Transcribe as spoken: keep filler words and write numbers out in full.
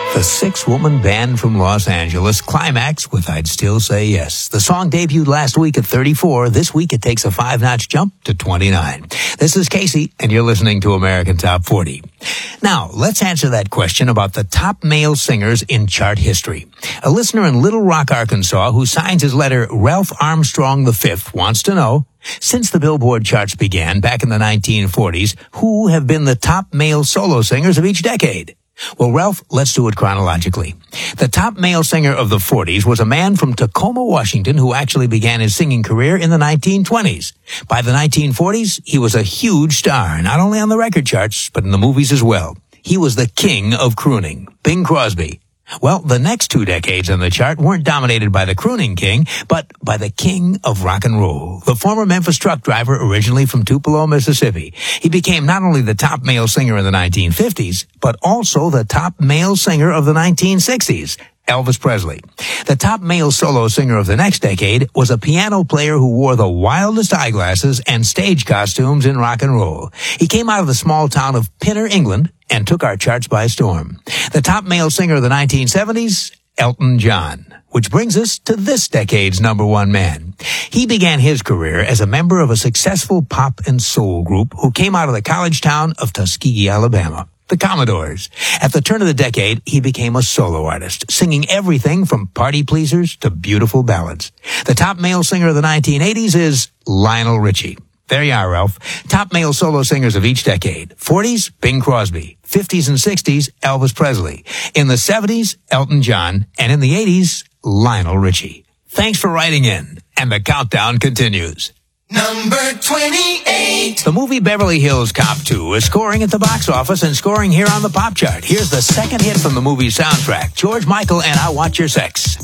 The six-woman band from Los Angeles, Climax, with I'd Still Say Yes. The song debuted last week at thirty-four. This week it takes a five-notch jump to twenty-nine. This is Casey, and you're listening to American Top forty. Now, let's answer that question about the top male singers in chart history. A listener in Little Rock, Arkansas, who signs his letter Ralph Armstrong the Fifth, wants to know, since the Billboard charts began back in the nineteen forties, who have been the top male solo singers of each decade? Well, Ralph, let's do it chronologically. The top male singer of the forties was a man from Tacoma, Washington, who actually began his singing career in the nineteen twenties. By the nineteen forties, he was a huge star, not only on the record charts, but in the movies as well. He was the king of crooning, Bing Crosby. Well, the next two decades on the chart weren't dominated by the crooning king, but by the king of rock and roll, the former Memphis truck driver originally from Tupelo, Mississippi. He became not only the top male singer in the nineteen fifties, but also the top male singer of the nineteen sixties, Elvis Presley. The top male solo singer of the next decade was a piano player who wore the wildest eyeglasses and stage costumes in rock and roll. He came out of the small town of Pinner, England, and took our charts by storm. The top male singer of the nineteen seventies, Elton John. Which brings us to this decade's number one man. He began his career as a member of a successful pop and soul group who came out of the college town of Tuskegee, Alabama, the Commodores. At the turn of the decade, he became a solo artist, singing everything from party pleasers to beautiful ballads. The top male singer of the nineteen eighties is Lionel Richie. There you are, Ralph. Top male solo singers of each decade. forties, Bing Crosby. fifties and sixties, Elvis Presley. In the seventies, Elton John. And in the eighties, Lionel Richie. Thanks for writing in. And the countdown continues. Number twenty-eight. The movie Beverly Hills Cop two is scoring at the box office and scoring here on the pop chart. Here's the second hit from the movie's soundtrack, George Michael and I Want Your Sex.